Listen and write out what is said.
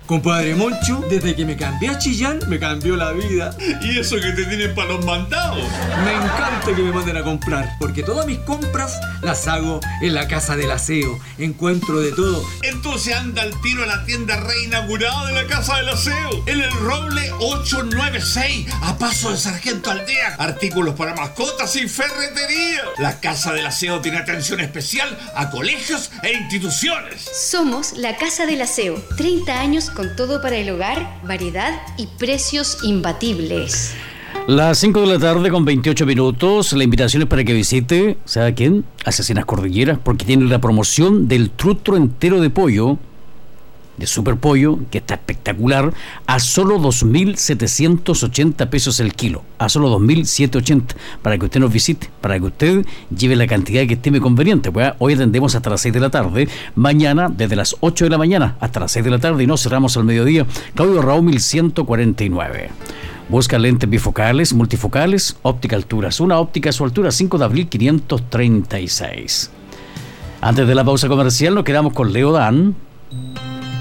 Compadre Moncho, desde que me cambié a Chillán, me cambió la vida. ¿Y eso que te tienen para los mandados? Me encanta que me manden a comprar, porque todas mis compras las hago en la Casa del Aseo. Encuentro de todo. Entonces anda al tiro a la tienda reinaugurada de la Casa del Aseo, en el Roble 896, a paso de Sargento Aldea. Artículos para mascotas y ferretería. La Casa del Aseo tiene atención especial a colegios e instituciones. Somos la Casa del Aseo. 30 años con todo para el hogar, variedad y precios imbatibles. Las 5 de la tarde con 28 minutos. La invitación es para que visite, ¿sabe quién? Asesinas Cordilleras, porque tiene la promoción del trutro entero de pollo, de Super Pollo, que está espectacular, a solo 2.780 pesos el kilo, a solo 2.780, para que usted nos visite, para que usted lleve la cantidad que estime conveniente. Pues hoy atendemos hasta las 6 de la tarde, mañana desde las 8 de la mañana hasta las 6 de la tarde y no cerramos al mediodía. Claudio Raúl 1149. Busca lentes bifocales, multifocales, óptica alturas. Una óptica a su altura, 5 de abril 536. Antes de la pausa comercial nos quedamos con Leo Dan.